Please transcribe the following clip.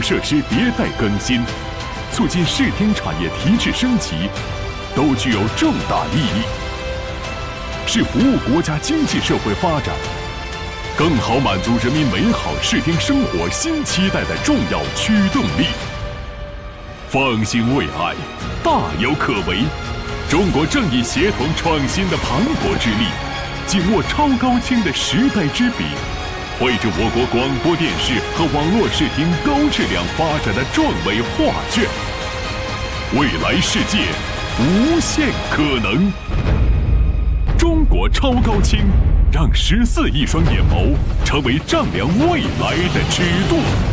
设施迭代更新，促进视听产业提质升级，都具有重大意义，是服务国家经济社会发展，更好满足人民美好视听生活新期待的重要驱动力。方兴未艾，大有可为。中国正以协同创新的磅礴之力，紧握超高清的时代之笔，绘制我国广播电视和网络视听高质量发展的壮伟画卷。未来世界无限可能。中国超高清，让14亿双眼眸成为丈量未来的尺度。